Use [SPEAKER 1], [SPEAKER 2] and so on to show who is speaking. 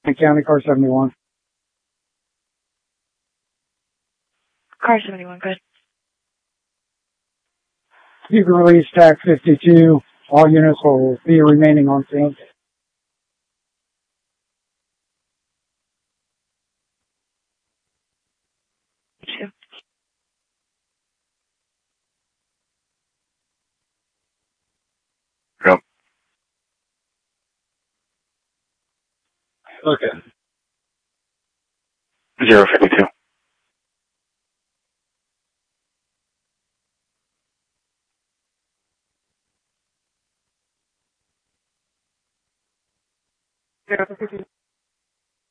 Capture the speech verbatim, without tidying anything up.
[SPEAKER 1] And County Car seventy-one.
[SPEAKER 2] Car seventy-one, good.
[SPEAKER 1] You can release T A C fifty-two. All units will be remaining on scene.
[SPEAKER 2] Two.
[SPEAKER 3] Yep.
[SPEAKER 1] Okay.
[SPEAKER 3] Zero fifty-two.
[SPEAKER 1] Zero fifty-two.